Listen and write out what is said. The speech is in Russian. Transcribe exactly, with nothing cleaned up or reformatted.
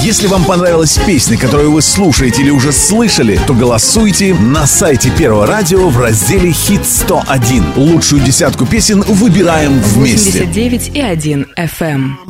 Если вам понравилась песня, которую вы слушаете или уже слышали, то голосуйте на сайте Первого радио в разделе «Хит сто один». Лучшую десятку песен выбираем вместе. восемьдесят девять и один эф эм.